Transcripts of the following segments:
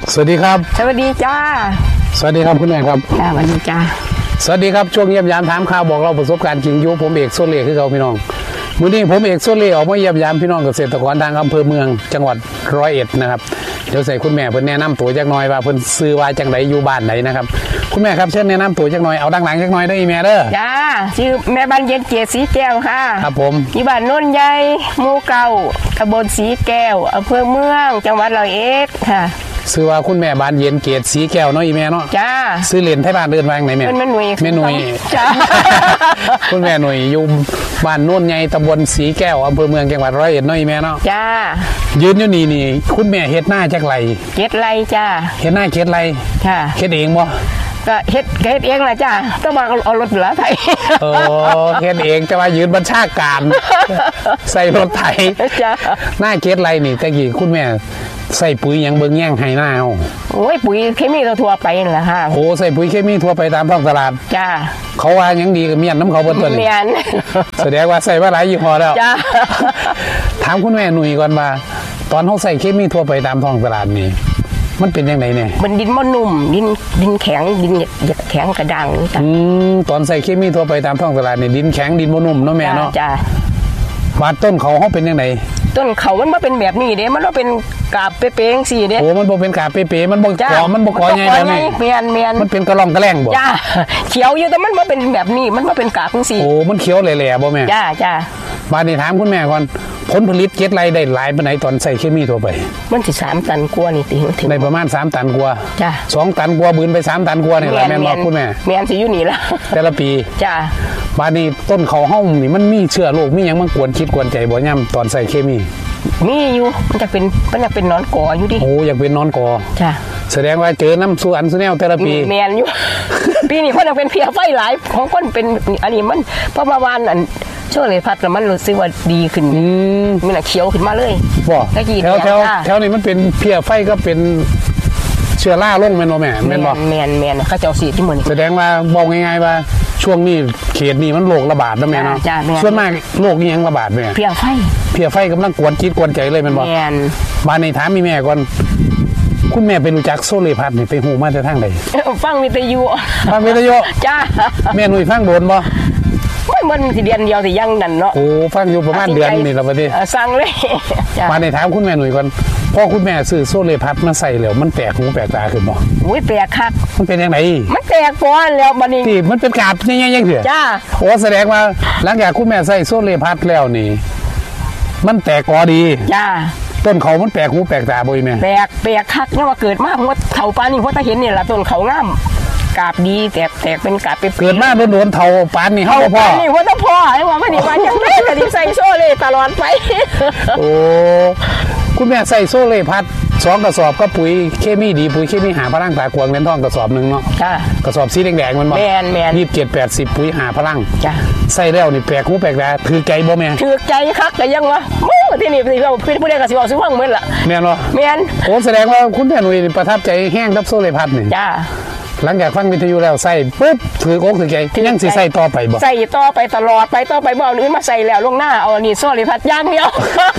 สวัสดีครับสวัสดีจ้าสวัสดีครับคุณแม่ครับจ้าสวัสดีจ้าสวัสดีครับช่วงเยี่ยมยามถามข่าวบอกเราประสบการณ์จริงอยู่ผมเอกโซเล่คือเขาพี่น้องมื้อนี้ผมเอกโซเล่ออกมาเยี่ยมยามพี่น้องเกษตรกรทางอำเภอเมืองจังหวัด101นะครับเดี๋ยวใส่คุณแม่เพิ่นแนะนำตัวจักหน่อยว่าเพิ่นซื้อว่าจังไดอยู่บ้านไหนนะครับคุณแม่ครับเชิญแนะนำตัวจักหน่อยเอาดังหลังจักหน่อยได้อีแม่เด้อจ้าชื่อแม่บ้านเย็นเกียรติสีแก้วค่ะครับผมอยู่บ้านโน่นใหญ่หมู่เก่าตำบลสีแก้วอำเภอเมืองจังหวัด101ค่ะซื้อว่าคุณแม่บ้านเย็นเกตสีแก้วเนาะอีแม่เนาะจ้าซื้อเหรียญไทยบ้านเดินวางไหนแม่แม่หนุ่ยแม่หนุ่ยจ้าคุณแม่หนุ่ยอยู่บ้านโน่นใหญ่ตำบลสีแก้วอำเภอเมืองจังหวัด101เนาะอีแม่เนาะจ้ายืนอยู่นี่คุณแม่เฮ็ดหน้าจักไรเฮ็ดไรจ้าเฮ็ดหน้าเฮ็ดไรค่ะเฮ็ดเองบ่ก็เฮ็ดเองล่ะจ้าต้องมาเอารถเหลือไถโอ้เฮ็ดเองแต่ว่ายืนบัญชาการใส่รถไถจ้าหน้าเฮ็ดไรนี่ตะกี้คุณแม่ใส่ปุ๋ยยังเบิ่งแย่งให้หน้าเอาโอ้ยปุ๋ยเคมีทั่วไปนั่นแหละค่ะโอ้ใส่ปุ๋ยเคมีทั่วไปตามท้องตลาดจ้าเขาว่ายังดีกับเมียนน้ำเขาเบิ่ตัวนี้เมียนแสดงว่าใส่ว่าหลายยี่ห้อแล้วจ้าถามคุณแม่หนุ่ยก่อนว่าตอนเขาใส่เคมีทั่วไปตามท้องตลาดนี่มันเป็นยังไงเนี่ยมันดินมันนุ่มดินแข็งดินแข็งกระด้างจ้ะตอนใส่เคมีทั่วไปตามท้องตลาดนี่ดินแข็งดินมันนุ่มเนาะแม่เนาะจ้าบาดต้นเขาเป็นยังไงต้นเขามันมาเป็นแบบนี้เด้มันว่าเป็นกาบเป๊ะๆสิเด้โอ้มันบ่เป็นกาบเป๊ะๆมันบ่กอมันบ่กอใหญ่แบบนี้เมียนมันเป็นกระรองกระแรงบ่จ้าเขียวอยู่แต่มันบ่เป็นแบบนี้มันบ่เป็นกาบจังซี่โอ้มันเขียวแหล่ๆบ่แม่จ้าบาดนี้ถามคุณแม่ก่อนผลผลิตเก็ดไรได้หลายปานไหนตอนใส่เคมีทั่วไปมันสิ3ตันกว่านี่ถึงได้ประมาณ3ตันกว่าจ้า 2ตันกว่าบืนไป3ตันกว่านี่แหละแม่นบ่คุณแม่แม่นสิอยู่นี่ล่ะแต่ละปีจ้าบาดนี้ต้นเขาเฮานี่มันมีเชื้อโรคมีหยังมากวนคิดกวนใจบ่ย่ำตอนใส่เคมีมีอยู่มันจะเป็นนอนกออยู่ดิโอ้อยากเป็นนอนกอจ้าแสดงว่าเจอน้ำสู้อันสู้แนวแต่ละปีแม่นอยู่ ปีนี้เพิ่นเป็นเพียไฟหลายของคนเป็นอันนี้มันเพราะว่าวานอันช่วงเลยพัดแล้วมันรู้สึกว่าดีขึ้นมันเขียวขึ้นมาเลยบ่แถวนี้มันเป็นเพียไฟก็เป็นเชื้อราลงแม่นบ่แม่แม่นบ่แม่นเขาเจ้าสีที่มื้อนี้แสดงว่าบอกง่ายๆว่าช่วงนี้เขตนี้มันโรคระบาดนะแม่เนาะส่วนมากโรคนี้ยังระบาดแม่เพียไฟกำลังกวนจิตกวนใจเลยแม่นบ่บ้านนี้ถามแม่ก่อนคุณแม่เป็นรู้จักโซเลพัดนี่ไปหูมาแต่ทางใดฟังวิทยุจ้าแม่หนุ่ยฟังโดนบ่มันสิเดือนเดียวสิยังนั่นเนาะโอ้ฟังอยู่ประมาณเดือนนี่ละบัดนี้สั่งเลยมาในถามคุณแม่หนุ่ยก่อนพ่อคุณแม่ซื้อโซเลพัดมาใส่แล้วมันแปลกหูแปลกตาขึ้นบ่โอ้ยแปลกคักมันเป็นยังไงมันแปลกป้อนแล้วบัดนี้ที่มันเป็นกาบยังเถอะจ้าโอ้แสดงว่าหลังจากคุณแม่ใส่โซเลพัดแล้วนี่มันแตกกอดีจ้าต้นเขามันแปลกหูแปลกตาบ่อีแม่แปลกคักเนี่ยว่าเกิดมาผมว่าเขาปานนี่เพราะถ้าเห็นเนี่ยล่ะต้นเขางามกาบดีแตกเป็นกาบเกิดมาโดนเท่าปานนี่เฮาพ่อนี่ว่าต้องพ่อไอ้ว่ามันนี่ว่าจังได๋ก็สิใส่โซเล่ตลอดไปโอ้คุณแม่ใส่โซเล่พัด2กระสอบก็ปุ๋ยเคมีดีปุ๋ยเคมีหาพลังตากวางเงินทองกระสอบนึงเนาะกระสอบสีแดงๆมันบ่แม่น 27-80ปุ๋ยหาพลังจ้ะใส่แล้วนี่แปลกหูแปลกตาถือใจบ่แม่ถือใจคักก็ยังวะที่นี่สิว่าผู้ใดก็สิเว้าสิฟังเหมือนล่ะแม่นบ่แม่นโอ้แสดงว่าคุณแม่หนุ่ยประทับใจแห้งกับโซเล่พัดนี่จ้าหลังจากฟังวิทยุแล้วใส่ปุ๊บถือกถือใจยังสิใส่ต่อไปบ่ใส่ต่อไปตลอดไปต่อไปบ่เอาอื่นมาใส่แล้วลงหน้าเอานี่โซเล่พัดย่างเดียว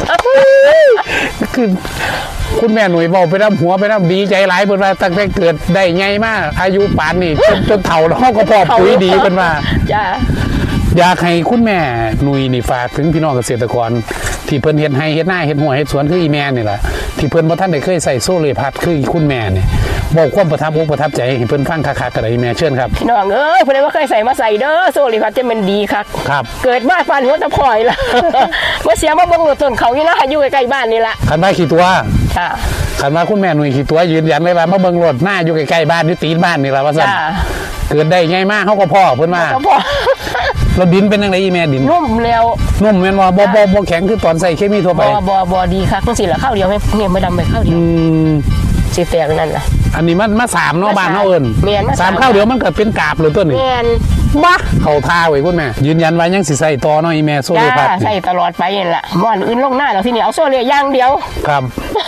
คือคุณแม่หนุ่ยบอกไปน้ำหัวไปน้ำดีใจหลายเพิ่นว่าตั้งแต่เกิดได้ไงมาอายุป่านนี่จนเฒ่าแล้วก็พอปุ๋ยดีเพิ่นว่าจ้าอยากให้คุณแม่หนุ่ยนี่ฝากถึงพี่น้องเกษตรกรที่เพิ่นเฮ็ดไร่เฮ็ดนาเฮ็ดหัวเฮ็ดสวนคืออีแม่นี่แหละที่เพิ่นบ่ทันได้เคยใส่โซเลพัดคือคุณแม่นี่บอกความประทับใจให้เพิ่นฟังคักๆกันได้แม่เชิญครับพี่น้องเอ้ยเพิ่นว่าเคยใส่มาใส่เด้อโซเลพัดจะมันดีคักครับเกิดมาปานหัวตะพอยล่ะบ่เสียมาเบิ่งต้นเขาอยู่นะอยู่ใกล้ๆบ้านนี่ล่ะคันว่าขี้ตัวค่ะคันว่าคุณแม่หนุ่ยขี้ตัวยืนยันเลยว่ามาเบิ่งรถหน้าอยู่ใกล้ๆบ้านอยู่ตีนบ้านนี่ล่ะว่าซั่นเกิดได้ไงมาเฮาก็พ่อเพิ่นว่าเราดินเป็นจังได๋อีแม่ดินนุ่มแล้วนุ่มแม่นว่าบ่แข็งคือตอนใส่เคมีทั่วไปบ่ดีคักจังซี่ล่ะข้าวเดียวให้เงี้ยบ่ดำไปข้าวเดียวสิแตกนั่นล่ะอันนี้มันมา3เนาะบ้านเฮาเอิ้น3ข้าวเดียวมันก็เป็นกาบเลยตัวนี้แม่นบ้าเข้าท่าไว้คุณแม่ยืนยันว่ายังสิใส่ต่อเนาะอีแม่โซเล่พัดใส่ตลอดไปนั่นล่ะบ่อนอื่นลงหน้าแล้วทีนี้เอาโซเล่อย่างเดียวครับ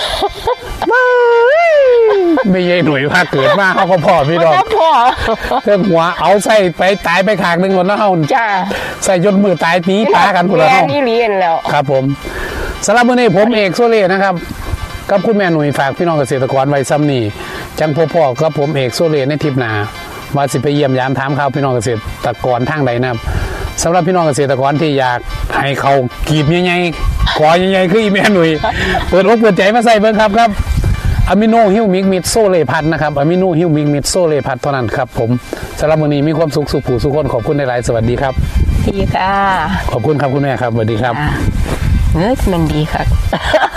ไม่ใช่หน่วยว่าเกิดมาเขาก็พ่อพี่น้องเรื่องหัวเอาใส่ไปตายไปขางนึงหมดแล้วเฮาจ้าใส่จนมือตายตีปลากันหมดแล้วนี่เรียนแล้วครับผมสำหรับมื้อนี้ผมเอกโซเล่นะครับกับคุณแม่หนุ่ยฝากพี่น้องเกษตรกรไว้ซ้ำนี่จังพ่อกับผมเอกโซเลในทริปหน้าว่าสิไปเยี่ยมยามถามข่าวพี่น้องเกษตรกรทางใดนะครับสำหรับพี่น้องเกษตรกรที่อยากให้เขากีบใหญ่ๆขอใหญ่ๆคืออีแม่หนุ่ยเปิดอกเปิดใจมาใส่เบิ่งครับอะมิโนฮิวมิกมิดโซเลพัทนะครับอะมิโนฮิวมิกมิดโซเลพัทเท่านั้นครับผมสำหรับวันนี้มีความสุขสุขผู้สุขคนขอบคุณในหลายสวัสดีครับดีค่ะขอบคุณครับคุณแม่ครับสวัสดีครับเฮ้ยมันดีค่ะ